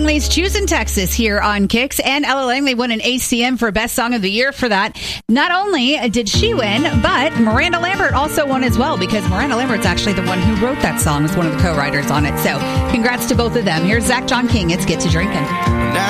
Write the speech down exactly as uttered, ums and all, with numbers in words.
Langley's Choosing Texas here on Kicks, and Ella Langley won an A C M for Best Song of the Year for that. Not only did she win, but Miranda Lambert also won as well, because Miranda Lambert's actually the one who wrote that song, is one of the co-writers on it. So congrats to both of them. Here's Zach John King. It's Get to Drinking.